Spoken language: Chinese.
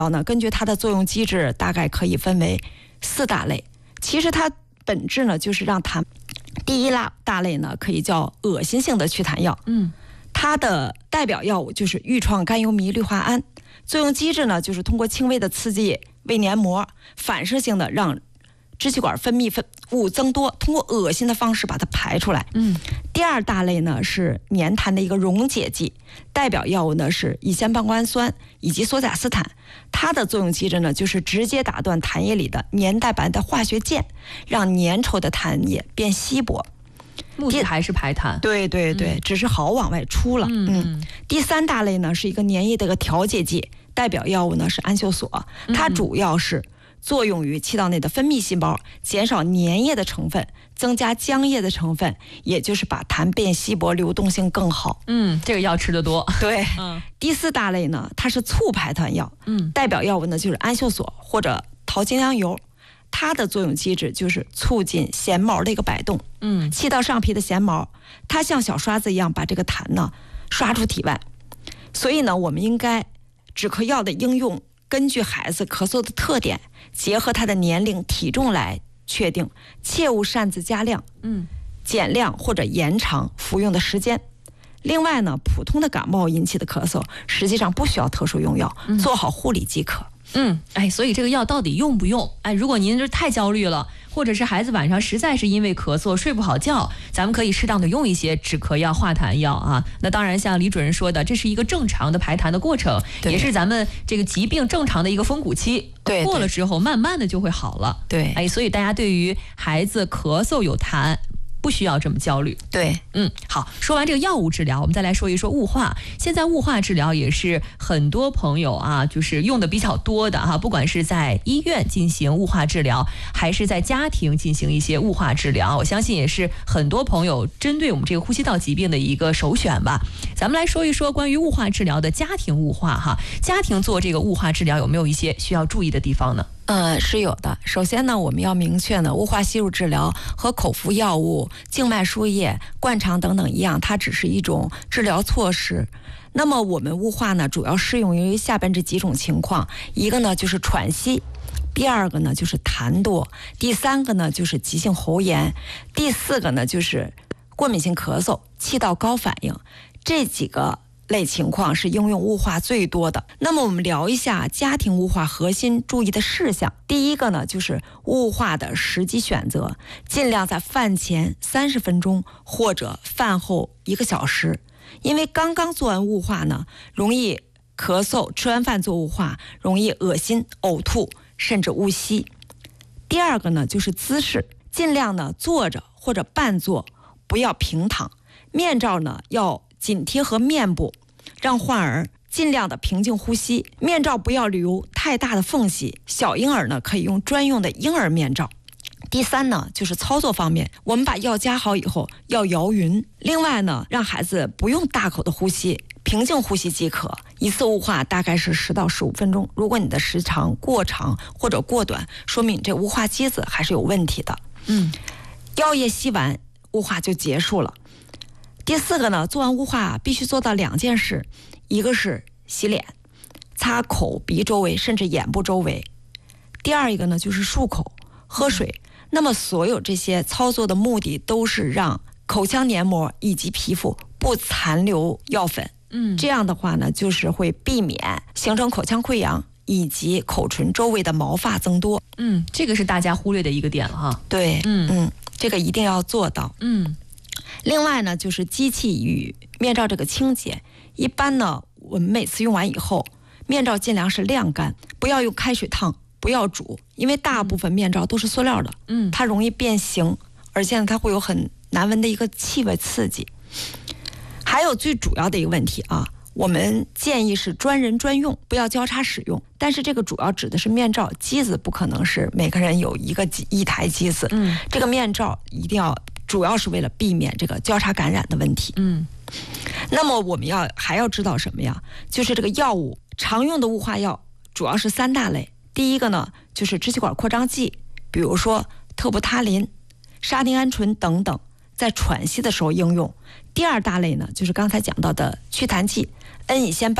根据它的作用机制大概可以分为4大类。其实它本质呢就是让痰。第一大类呢可以叫恶心性的祛痰药，它的代表药物就是愈创甘油醚氯化铵，作用机制呢就是通过轻微的刺激胃黏膜，反射性的让支气管分泌物增多，通过恶心的方式把它排出来。第二大类呢是粘痰的一个溶解剂，代表药物呢是乙酰半胱氨酸以及索甲斯坦，它的作用机制呢就是直接打断痰液里的粘带板的化学键，让粘稠的痰液变稀薄， 目的还是排痰。 对对对，只是好往外出了。第三大类呢是一个粘液的一个调节剂，代表药物呢是氨溴索，它主要是作用于气道内的分泌细胞，减少粘液的成分，增加浆液的成分，也就是把痰变稀薄，流动性更好。 这个药吃得多。 对。第4大类呢，它是促排痰药，代表药物呢就是氨溴索或者桃精香油，它的作用机制就是促进弦毛的一个摆动。气道上皮的弦毛，它像小刷子一样把这个痰呢刷出体外。所以呢，我们应该止咳药的应用，根据孩子咳嗽的特点，结合他的年龄体重来确定，切勿擅自加量，减量或者延长服用的时间。另外呢，普通的感冒引起的咳嗽实际上不需要特殊用药，做好护理即可。 所以这个药到底用不用？如果您太焦虑了，或者是孩子晚上实在是因为咳嗽睡不好觉，咱们可以适当的用一些止咳药、化痰药啊。那当然，像李主任说的，这是一个正常的排痰的过程，也是咱们这个疾病正常的一个峰谷期。 对， 过了之后，慢慢的就会好了。 对， 所以大家对于孩子咳嗽有痰，不需要这么焦虑。 对， 好，说完这个药物治疗，我们再来说一说雾化。现在雾化治疗也是很多朋友啊，就是用的比较多的哈，不管是在医院进行雾化治疗，还是在家庭进行一些雾化治疗，我相信也是很多朋友针对我们这个呼吸道疾病的一个首选吧。咱们来说一说关于雾化治疗的家庭雾化哈，家庭做这个雾化治疗有没有一些需要注意的地方呢？ 是有的。首先呢，我们要明确呢，雾化吸入治疗和口服药物、静脉输液、灌肠等等一样，它只是一种治疗措施。那么我们雾化呢，主要适用于下边这几种情况，一个呢就是喘息，第二个呢就是痰多，第三个呢就是急性喉炎，第四个呢就是过敏性咳嗽、气道高反应，这几个类情况是应用雾化最多的。那么我们聊一下家庭雾化核心注意的事项。第一个呢，就是雾化的时机选择，尽量在饭前30分钟或者饭后1个小时，因为刚刚做完雾化呢，容易咳嗽，吃完饭做雾化容易恶心、呕吐，甚至误吸。第二个呢，就是姿势，尽量呢坐着或者半坐，不要平躺，面罩呢要紧贴合面部，让患儿尽量的平静呼吸，面罩不要留太大的缝隙，小婴儿呢可以用专用的婴儿面罩。第三呢，就是操作方面，我们把药加好以后要摇匀。另外呢，让孩子不用大口的呼吸，平静呼吸即可。一次雾化大概是10到15分钟，如果你的时长过长或者过短，说明你这雾化机子还是有问题的。药液吸完，雾化就结束了。第四个呢，做完雾化必须做到2件事，一个是洗脸，擦口鼻周围甚至眼部周围，第二一个呢就是漱口、喝水。那么所有这些操作的目的都是让口腔黏膜以及皮肤不残留药粉。这样的话呢，就是会避免形成口腔溃疡以及口唇周围的毛发增多。 这个是大家忽略的一个点了哈。 对，这个一定要做到。另外呢，就是机器与面罩这个清洁，一般呢，我们每次用完以后，面罩尽量是晾干，不要用开水烫，不要煮，因为大部分面罩都是塑料的，它容易变形，而且呢，它会有很难闻的一个气味刺激。还有最主要的一个问题啊，我们建议是专人专用，不要交叉使用。但是这个主要指的是面罩，机子不可能是每个人有一台机子。这个面罩一定要主要是为了避免这个交叉感染的问题。那么我们还要知道什么呀？就是这个药物常用的雾化药主要是3大类。第一个呢，就是支气管扩张剂，比如说特布他林、沙丁胺醇等等，在喘息的时候应用。第二大类呢，就是刚才讲到的祛痰剂，N乙酰